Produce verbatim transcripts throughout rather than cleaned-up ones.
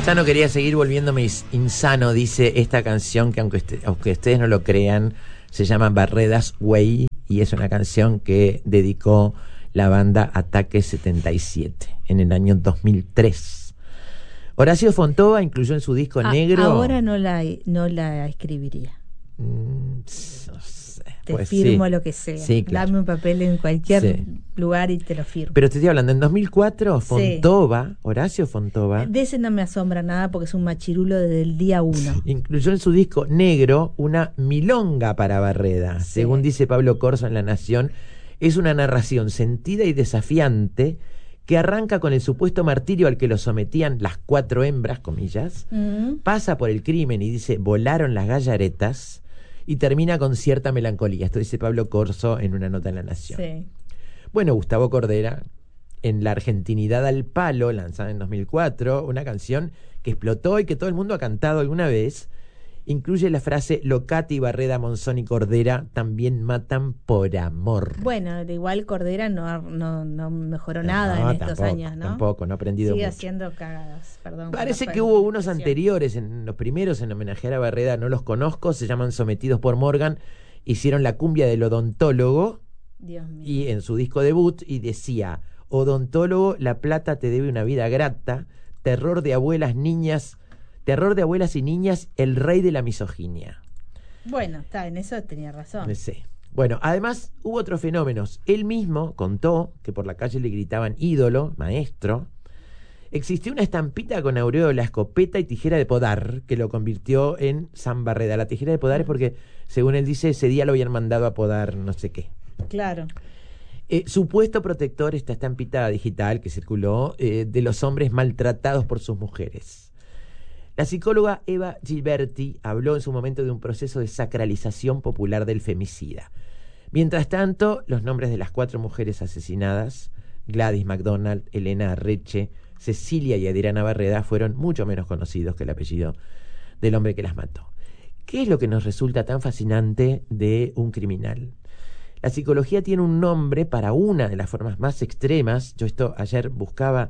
Insano quería seguir volviéndome is- insano, dice esta canción que aunque, este- aunque ustedes no lo crean, se llama Barredas Way y es una canción que dedicó la banda Ataque setenta y siete en el año dos mil tres. Horacio Fontova incluyó en su disco A- negro... Ahora no la, no la escribiría. Mm, no sé, Te pues firmo sí. lo que sea. Sí, claro. Dame un papel en cualquier Sí. lugar y te lo firmo. Pero te estoy hablando, en dos mil cuatro, Sí. Fontova, Horacio Fontova, De ese no me asombra nada porque es un machirulo desde el día uno. incluyó en su disco negro una milonga para Barreda. Sí. Según dice Pablo Corso en La Nación, es una narración sentida y desafiante que arranca con el supuesto martirio al que lo sometían las cuatro hembras, comillas, Mm. pasa por el crimen y dice volaron las gallaretas y termina con cierta melancolía. Esto dice Pablo Corso en una nota en La Nación. Sí. Bueno, Gustavo Cordera, en La Argentinidad al Palo, lanzada en dos mil cuatro, una canción que explotó y que todo el mundo ha cantado alguna vez, incluye la frase Locati, Barreda, Monzón y Cordera también matan por amor. Bueno, de igual Cordera no, no, no mejoró No, nada no, en estos tampoco, años, ¿no? Tampoco, no ha aprendido Sigue mucho. haciendo cagadas, perdón. Parece por la que hubo unos expresión. anteriores, en los primeros en homenajear a Barreda, no los conozco, se llaman Sometidos por Morgan, hicieron la cumbia del odontólogo Dios mío. y en su disco debut y decía, odontólogo, la plata te debe una vida grata, terror de abuelas, niñas, terror de abuelas y niñas, el rey de la misoginia. Bueno, está, en eso tenía razón. Sí. Bueno, además hubo otros fenómenos. Él mismo contó que por la calle le gritaban ídolo, maestro. Existió una estampita con aureola, escopeta y tijera de podar que lo convirtió en San Barreda. La tijera de podar es porque, según él dice, ese día lo habían mandado a podar no sé qué. Claro. Eh, supuesto protector, esta estampita digital que circuló, eh, de los hombres maltratados por sus mujeres. La psicóloga Eva Gilberti habló en su momento de un proceso de sacralización popular del femicida. Mientras tanto, los nombres de las cuatro mujeres asesinadas, Gladys McDonald, Elena Arreche, Cecilia y Adriana Barreda, fueron mucho menos conocidos que el apellido del hombre que las mató. ¿Qué es lo que nos resulta tan fascinante de un criminal? La psicología tiene un nombre para una de las formas más extremas. Yo esto ayer buscaba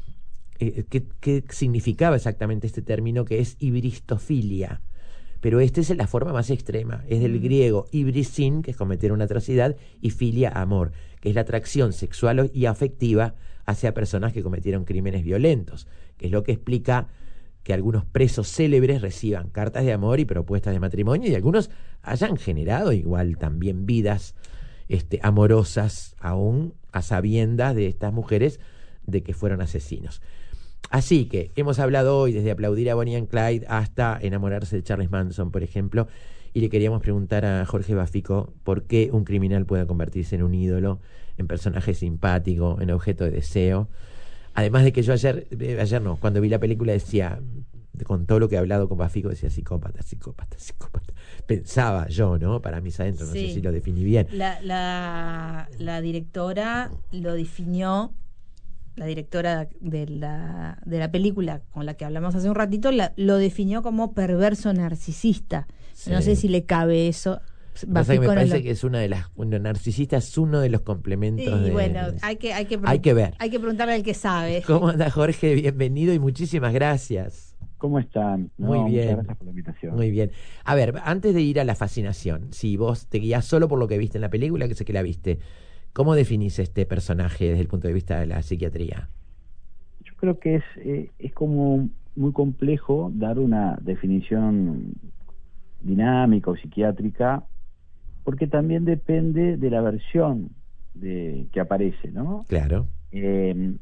eh, qué, qué significaba exactamente este término, que es ibristofilia. Pero esta es la forma más extrema. Es del Mm. griego ibrisin, que es cometer una atrocidad, y filia, amor, que es la atracción sexual y afectiva hacia personas que cometieron crímenes violentos, que es lo que explica que algunos presos célebres reciban cartas de amor y propuestas de matrimonio y algunos hayan generado igual también vidas este, amorosas aún a sabiendas de estas mujeres de que fueron asesinos. Así que hemos hablado hoy desde aplaudir a Bonnie and Clyde hasta enamorarse de Charles Manson, por ejemplo, y le queríamos preguntar a Jorge Bafico por qué un criminal puede convertirse en un ídolo, en personaje simpático, en objeto de deseo. Además de que yo ayer, eh, ayer no, cuando vi la película decía, con todo lo que he hablado con Bafico, decía psicópata, psicópata, psicópata. Pensaba yo, ¿no? Para mis adentros, no Sí. sé si lo definí bien. La, la, la directora lo definió, la directora de la, de la película con la que hablamos hace un ratito, la, lo definió como perverso narcisista. Sí. No sé si le cabe eso. Pasa que me Bafico no parece lo- que es una de las, bueno, narcisista es uno de los complementos Y de... bueno, hay que, hay que, Hay que ver. Hay que preguntarle al que sabe. ¿Cómo anda, Jorge? Bienvenido y muchísimas gracias. ¿Cómo están? No, Muy bien. Muchas gracias por la invitación. Muy bien. A ver, antes de ir a la fascinación, si vos te guías solo por lo que viste en la película, que sé que la viste, ¿cómo definís este personaje desde el punto de vista de la psiquiatría? Yo creo que es, eh, es como muy complejo dar una definición dinámica o psiquiátrica, porque también depende de la versión de que aparece, ¿no? Claro. Eh,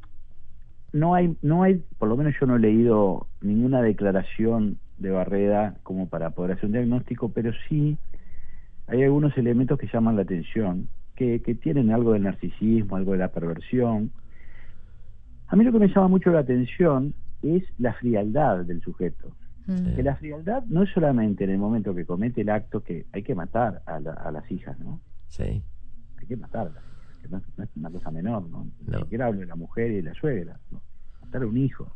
no hay, no hay, por lo menos yo no he leído ninguna declaración de Barreda como para poder hacer un diagnóstico, pero sí hay algunos elementos que llaman la atención, que, que tienen algo del narcisismo, algo de la perversión. A mí lo que me llama mucho la atención es la frialdad del sujeto. Mm. Que la frialdad no es solamente en el momento que comete el acto, que hay que matar a, la, a las hijas, ¿no? Sí. Hay que matar a las hijas, que no, no es una cosa menor, ¿no? No. Ni siquiera hablo de la mujer y de la suegra, ¿no? Matar a un hijo.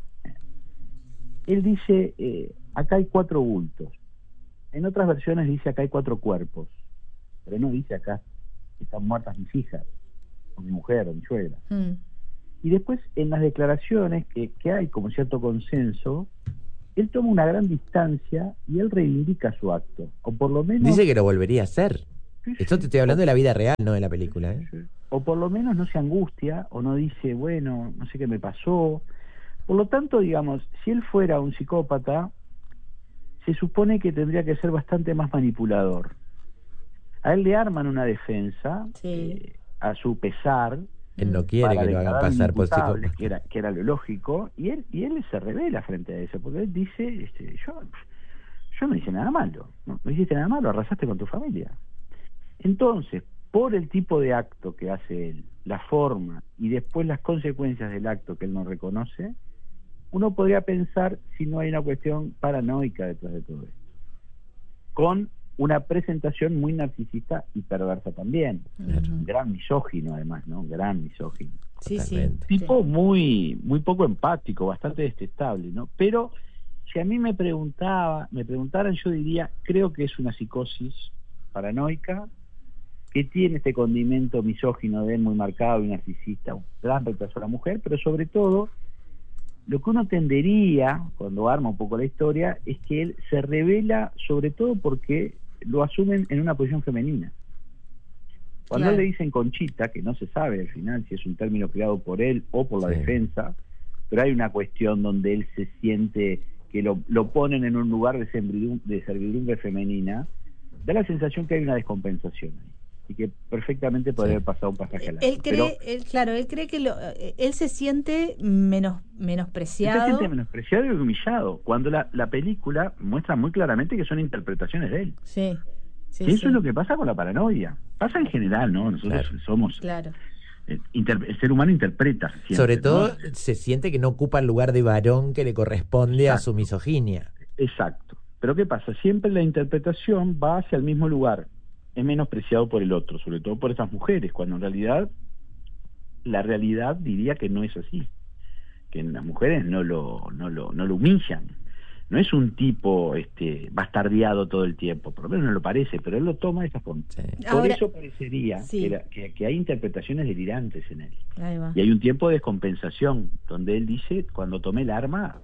Él dice, eh, acá hay cuatro bultos. En otras versiones dice, acá hay cuatro cuerpos. Pero no dice, acá están muertas mis hijas, o mi mujer, o mi suegra. Mm. Y después, en las declaraciones, que, que hay como cierto consenso, él toma una gran distancia y él reivindica su acto, o por lo menos... Dice que lo volvería a hacer. Sí, sí. Esto te estoy hablando de la vida real, no de la película, ¿eh? Sí. O por lo menos no se angustia, o no dice, bueno, no sé qué me pasó. Por lo tanto, digamos, si él fuera un psicópata, se supone que tendría que ser bastante más manipulador. A él le arman una defensa, Sí. eh, a su pesar, Él no quiere que lo hagan pasar por imputable, psicópata. que era, que era lo lógico, y él, y él se revela frente a eso, porque él dice, este, yo, yo no hice nada malo, no, no hiciste nada malo, arrasaste con tu familia. Entonces, por el tipo de acto que hace él, la forma y después las consecuencias del acto que él no reconoce, uno podría pensar si no hay una cuestión paranoica detrás de todo esto, con una presentación muy narcisista y perversa también, Claro. un gran misógino además, ¿no? Un gran misógino. Sí, sí. Totalmente. Tipo muy muy poco empático, bastante detestable, ¿no? Pero si a mí me preguntaba, me preguntaran, yo diría, creo que es una psicosis paranoica que tiene este condimento misógino de él muy marcado y narcisista, un gran retraso a la mujer, pero sobre todo lo que uno tendería, cuando arma un poco la historia, es que él se revela sobre todo porque lo asumen en una posición femenina. Cuando Claro. él le dicen Conchita, que no se sabe al final si es un término creado por él o por la Sí. defensa, pero hay una cuestión donde él se siente que lo, lo ponen en un lugar de, servidum- de servidumbre femenina, da la sensación que hay una descompensación ahí, y que perfectamente podría Sí. haber pasado un pasaje al Él acto. cree, Pero él, claro, él cree que lo, eh, él se siente menos él se menospreciado. siente menospreciado y humillado, cuando la, la película muestra muy claramente que son interpretaciones de él. Sí, sí, Y eso sí. es lo que pasa con la paranoia. Pasa en general, ¿no? Nosotros Claro. somos... Claro. eh, inter- el ser humano interpreta siempre, Sobre ¿no? todo se siente que no ocupa el lugar de varón que le corresponde a Exacto. su misoginia. Exacto. Pero ¿qué pasa? Siempre la interpretación va hacia el mismo lugar. Es menospreciado por el otro, sobre todo por esas mujeres, cuando en realidad la realidad diría que no es así. Que las mujeres no lo, no lo, no lo humillan. No es un tipo este bastardeado todo el tiempo, por lo menos no lo parece, pero él lo toma de esa forma. Sí. Por Ahora- eso parecería sí. que, la- que, que hay interpretaciones delirantes en él. Ahí va. Y hay un tiempo de descompensación, donde él dice, cuando tomé el arma,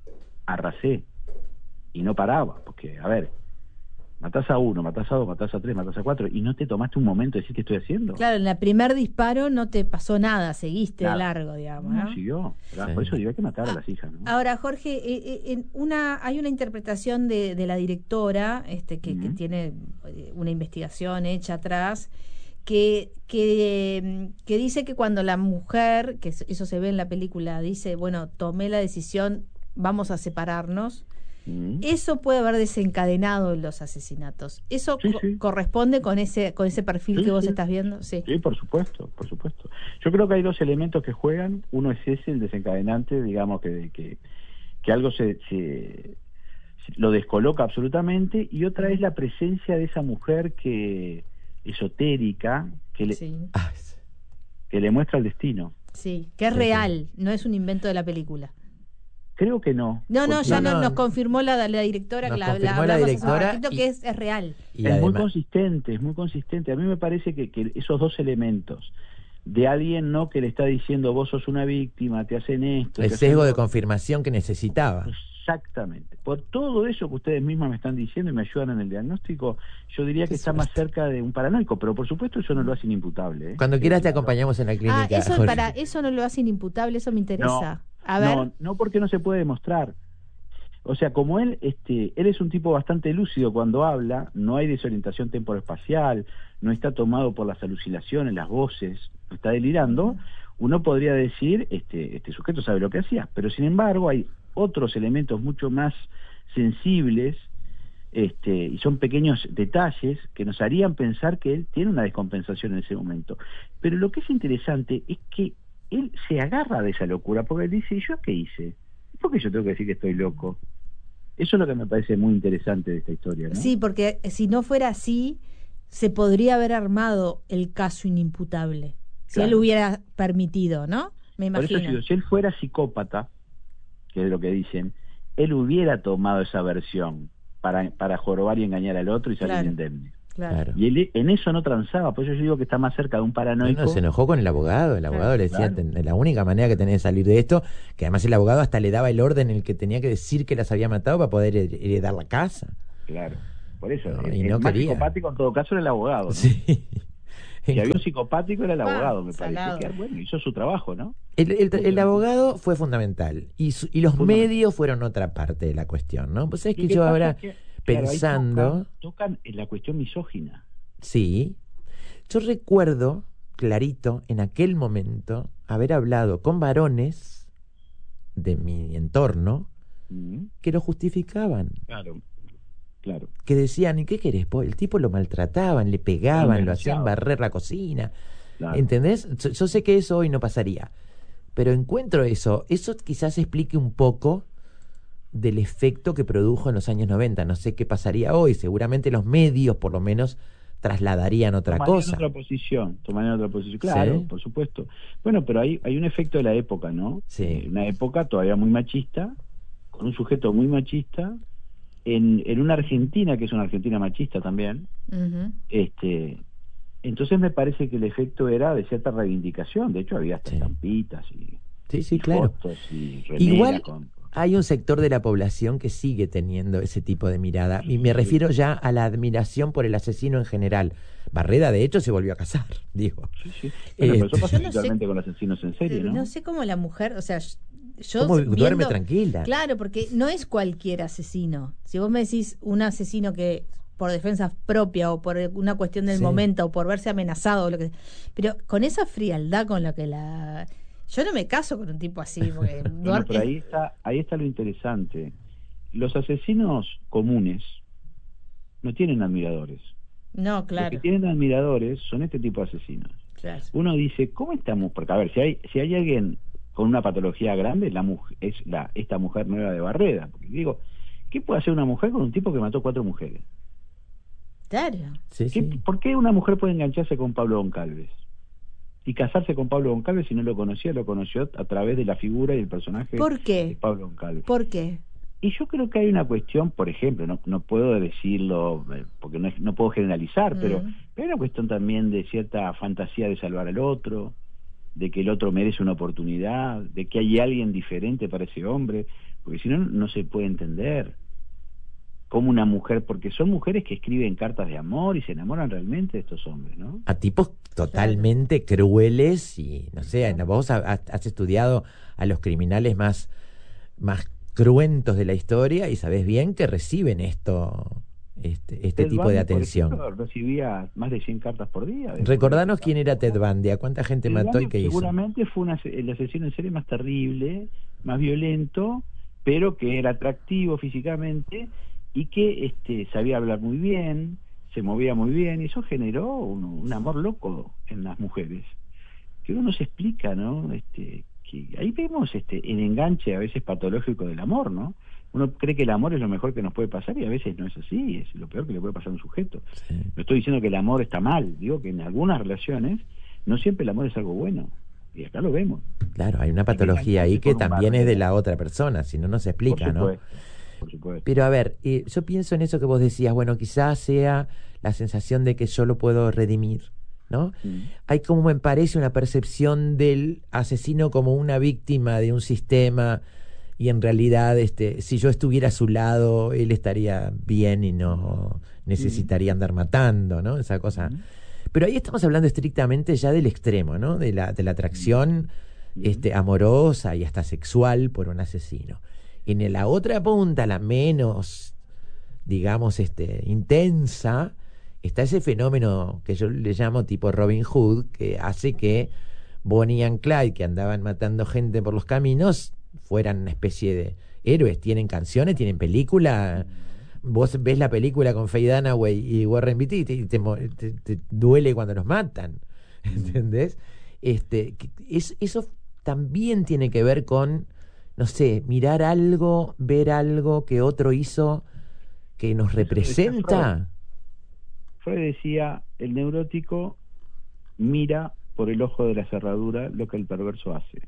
arrasé. Y no paraba, porque, a ver, matás a uno, matás a dos, matás a tres, matás a cuatro, y no te tomaste un momento de decir qué estoy haciendo. Claro, en el primer disparo no te pasó nada, seguiste de Nada. largo, digamos, No, ¿no? siguió. ¿verdad? Sí. Por eso digo, hay que matar a las hijas, ¿no? Ahora, Jorge, eh, eh, en una, hay una interpretación de, de la directora este, que, que Ujú. tiene eh, una investigación hecha atrás, que, que, mm, que dice que cuando la mujer, que eso se ve en la película, dice, bueno, tomé la decisión, vamos a separarnos, Mm. eso puede haber desencadenado los asesinatos. ¿Eso Sí, co- sí. corresponde con ese, con ese perfil Sí, que vos sí. estás viendo? Sí. Sí, por supuesto, por supuesto. Yo creo que hay dos elementos que juegan. Uno es ese, el desencadenante, digamos, que, que, que algo se, se, se- lo descoloca absolutamente, y otra es la presencia de esa mujer que esotérica, que le, Sí, Ah, sí. que le muestra el destino. sí, que es Sí, sí. real, no es un invento de la película. Creo que no. No, no, porque ya No, no, no. nos confirmó la, la directora, Nos que la, la confirmó la hablamos hace un directora ratito, y- que es, es real. Y es muy además, consistente, es muy consistente. A mí me parece que, que esos dos elementos de alguien no que le está diciendo vos sos una víctima, te hacen esto, el te hacen sesgo lo de otro. confirmación que necesitaba. Exactamente. Por todo eso que ustedes mismas me están diciendo y me ayudan en el diagnóstico, yo diría que Qué está más suerte. cerca de un paranoico, pero por supuesto eso no lo hacen imputable. ¿eh? Cuando quieras te Eh, acompañamos en la clínica. Ah, eso Jorge. para eso no lo hacen imputable, eso me interesa. A ver. No, no porque no se puede demostrar. O sea, como él, este, él es un tipo bastante lúcido cuando habla, no hay desorientación temporoespacial, no está tomado por las alucinaciones, las voces, no está delirando, uno podría decir, este, este sujeto sabe lo que hacía, pero sin embargo hay otros elementos mucho más sensibles, este, y son pequeños detalles que nos harían pensar que él tiene una descompensación en ese momento. Pero lo que es interesante es que él se agarra de esa locura, porque él dice, ¿y yo qué hice? ¿Por qué yo tengo que decir que estoy loco? Eso es lo que me parece muy interesante de esta historia, ¿no? Sí, porque si no fuera así, se podría haber armado el caso inimputable. Si Claro. él hubiera permitido, ¿no? Me Por eso imagino. digo, si él fuera psicópata, que es lo que dicen, él hubiera tomado esa versión para, para jorobar y engañar al otro y salir Claro. indemne. Claro. Y él en eso no transaba, por eso yo digo que está más cerca de un paranoico. No, no, se enojó con el abogado, el abogado Claro, le decía, claro. "Ten- la única manera que tenés de salir de esto", que además el abogado hasta le daba el orden en el que tenía que decir que las había matado para poder her- heredar la casa. Claro, por eso, No, el, y el no más quería. psicopático en todo caso era el abogado, ¿no? Sí. Si había un psicopático era el Pa, abogado, me salado. parece que, bueno, hizo su trabajo, ¿no? El, el- el abogado fue fundamental y, su- y los Fundamental. medios fueron otra parte de la cuestión, ¿no? Pues es Lo que que yo pasa ahora es que, claro, ahí pensando, tocan, tocan en la cuestión misógina. sí, yo recuerdo clarito en aquel momento haber hablado con varones de mi entorno Mm, que lo justificaban, Claro, claro. que decían, ¿y qué querés? Po? El tipo lo maltrataban, le pegaban, lo hacían desgraciado. barrer la cocina, Claro. ¿entendés? Yo, yo sé que eso hoy no pasaría, pero encuentro eso, eso quizás explique un poco del efecto que produjo en los años noventa. No sé qué pasaría hoy, seguramente los medios por lo menos trasladarían otra Tomarían cosa. otra posición, tomarían otra posición, claro, Sí. por supuesto. Bueno, pero hay, hay un efecto de la época, ¿no? Sí. Eh, una época todavía muy machista, con un sujeto muy machista, en, en una Argentina, que es una Argentina machista también, Ujú. este entonces me parece que el efecto era de cierta reivindicación, de hecho había hasta Sí. estampitas y, Sí, sí, y claro. fotos y remera Igual con... hay un sector de la población que sigue teniendo ese tipo de mirada, y me refiero ya a la admiración por el asesino en general. Barreda, de hecho, se volvió a casar, digo. Sí, sí. Bueno, pero eso Este- pasa Yo no habitualmente sé- con los asesinos en serie, ¿no? No sé cómo la mujer, o sea, yo ¿Cómo viendo- duerme tranquila? Claro, porque no es cualquier asesino. Si vos me decís un asesino que por defensa propia o por una cuestión del Sí. momento o por verse amenazado o lo que, pero con esa frialdad con la que la yo no me caso con un tipo así porque Bueno, duer- pero ahí está, ahí está lo interesante. Los asesinos comunes no tienen admiradores. no, Los claro, que tienen admiradores son este tipo de asesinos. claro. Uno dice, ¿cómo estamos? Porque, a ver, si hay, si hay alguien con una patología grande, la mujer, es la esta mujer nueva de Barreda. Porque digo, ¿qué puede hacer una mujer con un tipo que mató cuatro mujeres? Claro. Sí, ¿Qué- sí. ¿Por qué una mujer puede engancharse con Pablo Goncalves? Y casarse con Pablo Goncalves, si no lo conocía, lo conoció a través de la figura y el personaje ¿Por de qué? Pablo Goncalves. ¿Por qué? Y yo creo que hay una cuestión, por ejemplo, no, no puedo decirlo, eh, porque no, es- no puedo generalizar, pero, Mm. pero hay una cuestión también de cierta fantasía de salvar al otro, de que el otro merece una oportunidad, de que hay alguien diferente para ese hombre, porque si no, no se puede entender cómo una mujer, porque son mujeres que escriben cartas de amor y se enamoran realmente de estos hombres, ¿no? A tipos totalmente crueles y, no sé, vos ha- ha- has estudiado a los criminales más, más cruentos de la historia y sabés bien que reciben esto, este, este Ted tipo de Bundy, por atención. ejemplo, recibía más de cien cartas por día. de- Recordanos quién era Ted Bundy, a cuánta gente Ted mató y Bundy qué hizo. seguramente fue una- el asesino en serie más terrible, más violento, pero que era atractivo físicamente y que este sabía hablar muy bien, se movía muy bien, y eso generó un, un amor loco en las mujeres, que uno no se explica, ¿no? Este, que ahí vemos este el enganche a veces patológico del amor, ¿no? Uno cree que el amor es lo mejor que nos puede pasar y a veces no es así, es lo peor que le puede pasar a un sujeto. Sí. No estoy diciendo que el amor está mal, digo que en algunas relaciones no siempre el amor es algo bueno, y acá lo vemos. Claro, hay una patología ahí que Con un también es de barrio. la otra persona, si no, no se explica, por ¿no? supuesto, por supuesto. Pero a ver, eh, yo pienso en eso que vos decías, bueno, quizás sea la sensación de que yo lo puedo redimir, ¿no? Mm. Hay como me parece una percepción del asesino como una víctima de un sistema y en realidad este si yo estuviera a su lado él estaría bien y no necesitaría andar matando, ¿no? Esa cosa. Mm. Pero ahí estamos hablando estrictamente ya del extremo, ¿no? De la, de la atracción Mm. este, amorosa y hasta sexual por un asesino. En la otra punta, la menos, digamos, este, intensa, está ese fenómeno que yo le llamo tipo Robin Hood, que hace que Bonnie y Clyde, que andaban matando gente por los caminos, fueran una especie de héroes. Tienen canciones, tienen película. Vos ves la película con Faye Dunaway y Warren Beatty y te, te, te, te duele cuando los matan. ¿Entendés? Este, que es, eso también tiene que ver con, no sé, mirar algo, ver algo que otro hizo que nos Eso decía representa. Freud decía, el neurótico mira por el ojo de la cerradura lo que el perverso hace.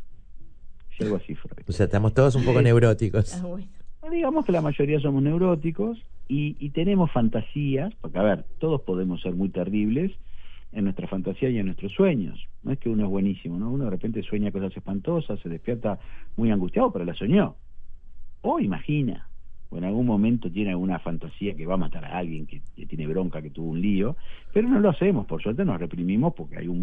Es algo así, Freud. O sea, estamos todos un poco neuróticos. Ah, bueno. Digamos que la mayoría somos neuróticos, y, y tenemos fantasías, porque a ver, todos podemos ser muy terribles en nuestra fantasía y en nuestros sueños. No es que uno es buenísimo, ¿no? Uno de repente sueña cosas espantosas, se despierta muy angustiado, pero la soñó. O imagina, o en algún momento tiene alguna fantasía que va a matar a alguien, que, que tiene bronca, que tuvo un lío, pero no lo hacemos, por suerte nos reprimimos porque hay un